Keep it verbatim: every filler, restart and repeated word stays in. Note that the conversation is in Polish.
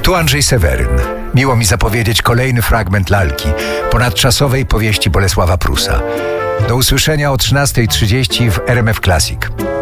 Tu Andrzej Seweryn. Miło mi zapowiedzieć kolejny fragment lalki, ponadczasowej powieści Bolesława Prusa. Do usłyszenia o trzynastej trzydzieści w R M F Classic.